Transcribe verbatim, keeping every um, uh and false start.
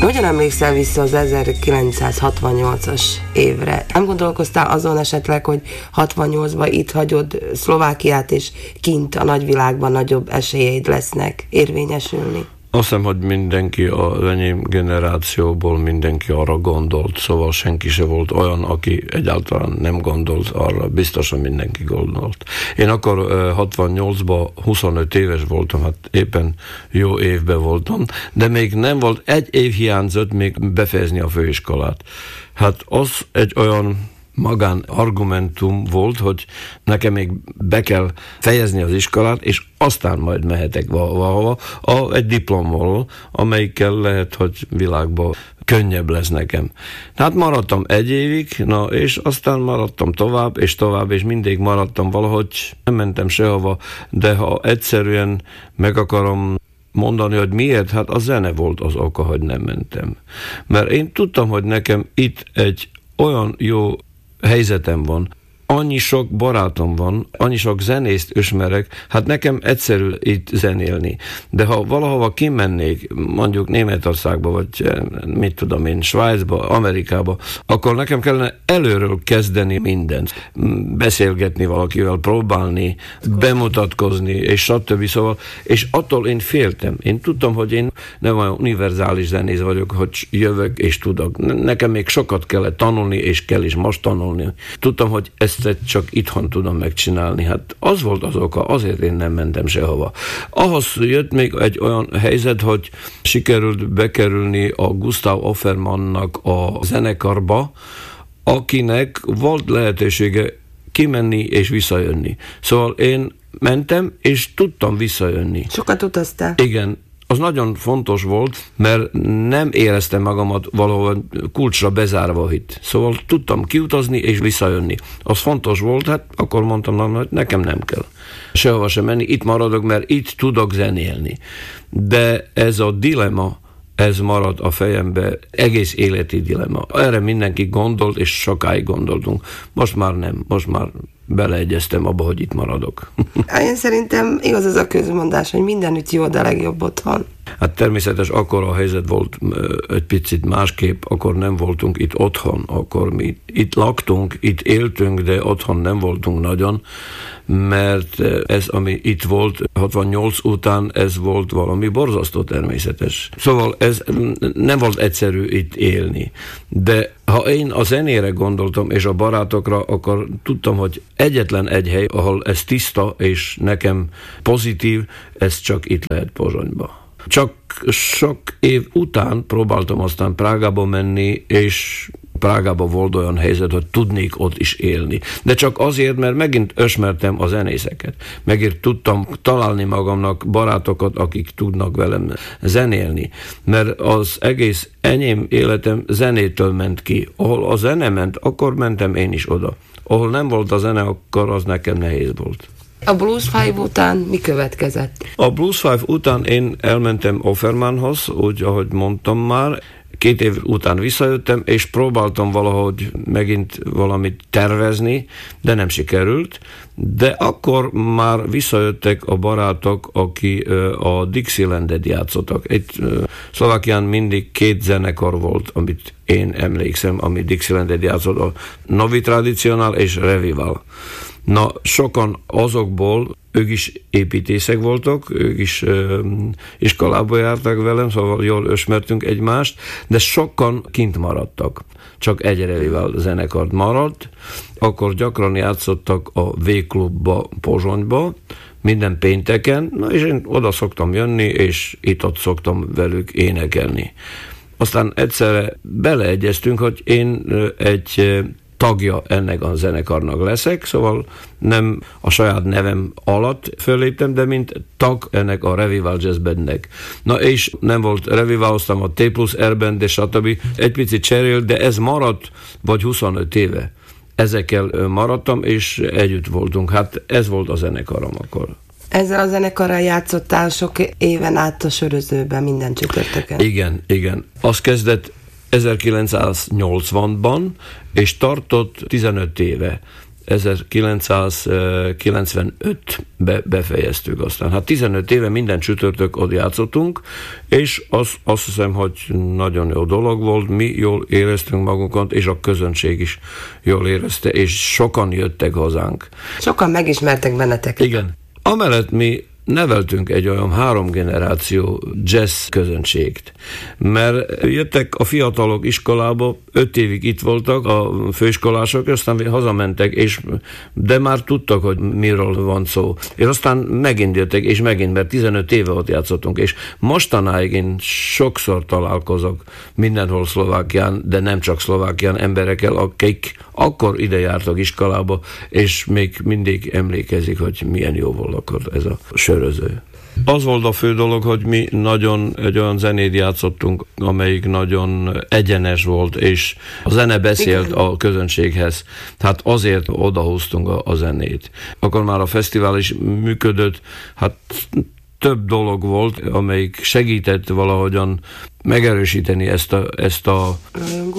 Hogyan emlékszel vissza az ezerkilencszázhatvannyolcas évre? Nem gondolkoztál azon esetleg, hogy hatvannyolcban itt hagyod Szlovákiát, és kint a nagyvilágban nagyobb esélyeid lesznek érvényesülni? Azt hiszem, hogy mindenki az enyém generációból mindenki arra gondolt, szóval senki se volt olyan, aki egyáltalán nem gondolt arra, biztosan mindenki gondolt. Én akkor hatvannyolcban huszonöt éves voltam, hát éppen jó évben voltam, de még nem volt, egy év hiányzott még befejezni a főiskolát. Hát az egy olyan magán argumentum volt, hogy nekem még be kell fejezni az iskolát, és aztán majd mehetek valahova, egy diplomval, amelyikkel lehet, hogy világban könnyebb lesz nekem. Hát maradtam egy évig, na és aztán maradtam tovább, és tovább, és mindig maradtam valahogy, nem mentem sehova, de ha egyszerűen meg akarom mondani, hogy miért, hát a zene volt az oka, hogy nem mentem. Mert én tudtam, hogy nekem itt egy olyan jó helyzetem van, annyi sok barátom van, annyi sok zenészt ismerek, hát nekem egyszerű itt zenélni. De ha valahova kimennék, mondjuk Németországba, vagy mit tudom én, Svájcba, Amerikába, akkor nekem kellene előről kezdeni mindent. Beszélgetni valakivel, próbálni, bemutatkozni, és stb. Szóval, és attól én féltem. Én tudtam, hogy én nem olyan univerzális zenész vagyok, hogy jövök és tudok. Nekem még sokat kellett tanulni, és kell is most tanulni. Tudtam, hogy ezt csak itthon tudom megcsinálni. Hát az volt az oka, azért én nem mentem sehova. Ahhoz jött még egy olyan helyzet, hogy sikerült bekerülni a Gustav Offermannnak a zenekarba, akinek volt lehetősége kimenni és visszajönni. Szóval én mentem, és tudtam visszajönni. Sokat utaztál? Igen. Az nagyon fontos volt, mert nem éreztem magamat valahol kulcsra bezárva itt. Szóval tudtam kiutazni és visszajönni. Az fontos volt, hát akkor mondtam, hogy nekem nem kell sehova sem menni, itt maradok, mert itt tudok zenélni. De ez a dilemma, ez marad a fejembe, egész életi dilemma. Erre mindenki gondolt, és sokáig gondoltunk. Most már nem, most már beleegyeztem abba, hogy itt maradok. Én szerintem igaz az a közmondás, hogy mindenütt jó, de legjobb otthon. Hát természetes, akkor a helyzet volt egy picit másképp, akkor nem voltunk itt otthon, akkor mi itt laktunk, itt éltünk, de otthon nem voltunk nagyon, mert ez, ami itt volt hatvannyolc után, ez volt valami borzasztó természetes. Szóval ez nem volt egyszerű itt élni, de ha én a zenére gondoltam, és a barátokra, akkor tudtam, hogy egyetlen egy hely, ahol ez tiszta, és nekem pozitív, ez csak itt lehet Pozsonyba. Csak sok év után próbáltam aztán Prágába menni, és Prágában volt olyan helyzet, hogy tudnék ott is élni. De csak azért, mert megint ismertem a zenészeket. Megint tudtam találni magamnak barátokat, akik tudnak velem zenélni. Mert az egész enyém életem zenétől ment ki. Ahol a zene ment, akkor mentem én is oda. Ahol nem volt a zene, akkor az nekem nehéz volt. A Blues Five után mi következett? A Blues Five után én elmentem Offermannhoz, úgy ahogy mondtam már. Két év után visszajöttem, és próbáltam valahogy megint valamit tervezni, de nem sikerült. De akkor már visszajöttek a barátok, aki a Dixielandet játszottak. Itt Szlovákián mindig két zenekar volt, amit én emlékszem, ami Dixielandet játszott, a Novi Tradicional és Revival. Na, sokan azokból, ők is építészek voltak, ők is ö, iskolába jártak velem, szóval jól ismertünk egymást, de sokan kint maradtak. Csak egy Revival zenekart maradt, akkor gyakran játszottak a V-klubba Pozsonyba, minden pénteken, na és én oda szoktam jönni, és itt-ott szoktam velük énekelni. Aztán egyszerre beleegyeztünk, hogy én egy tagja ennek a zenekarnak leszek, szóval nem a saját nevem alatt föléptem, de mint tag ennek a Revival Jazz Bandnek. Na és nem volt Revival, aztán a T plusz R Band, és stb. Egy picit cserél, de ez maradt, vagy huszonöt éve. Ezekkel maradtam, és együtt voltunk. Hát ez volt a zenekarom akkor. Ezzel a zenekarral játszottál sok éven át a Sörözőben, minden csütörtökön. Igen, igen. Az kezdett ezerkilencszáznyolcvanban, és tartott tizenöt éve. ezerkilencszázkilencvenötben befejeztük aztán. Hát tizenöt éve minden csütörtök ott játszottunk, és az, azt hiszem, hogy nagyon jó dolog volt, mi jól éreztünk magunkat, és a közönség is jól érezte, és sokan jöttek hazánk. Sokan megismertek benneteket. Igen. Amellett mi neveltünk egy olyan három generáció jazz közönséget, mert jöttek a fiatalok iskolába, öt évig itt voltak a főiskolások, aztán hazamentek, és, de már tudtak, hogy miről van szó. És aztán megint jöttek, és megint, mert tizenöt éve ott játszottunk, és mostanáig én sokszor találkozok mindenhol Szlovákián, de nem csak Szlovákián emberekkel, akik akkor ide jártak iskolába, és még mindig emlékezik, hogy milyen jó volt akkor ez a söröző. Az volt a fő dolog, hogy mi nagyon egy olyan zenét játszottunk, amelyik nagyon egyenes volt, és a zene beszélt Igen. a közönséghez. Tehát azért odahoztunk a, a zenét. Akkor már a fesztivál is működött, hát több dolog volt, amelyik segített valahogyan megerősíteni ezt a, ezt a